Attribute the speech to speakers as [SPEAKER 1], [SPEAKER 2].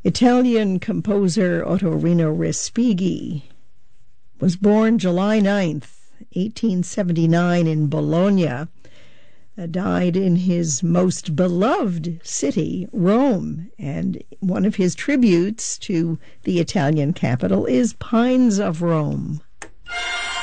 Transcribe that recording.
[SPEAKER 1] Italian composer Ottorino Respighi was born July 9th, 1879 in Bologna, died in his most beloved city, Rome, and one of his tributes to the Italian capital is Pines of Rome.